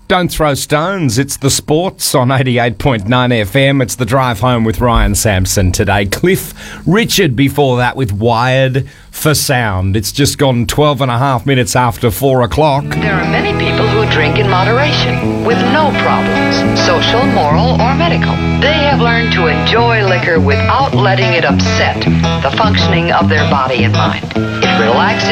Don't throw stones. It's the sports on 88.9 FM. It's the drive home with Ryan Sampson today. Cliff Richard before that with Wired for Sound. It's just gone 12 and a half minutes after 4 o'clock. There are many people who drink in moderation with no problems, social, moral, or medical. They have learned to enjoy liquor without letting it upset the functioning of their body and mind. It relaxes